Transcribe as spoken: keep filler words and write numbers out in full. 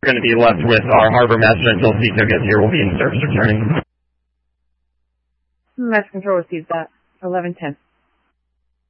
We're going to be left with our harbor master until Cito gets here. We'll be in service returning. Master Control receives that. eleven ten.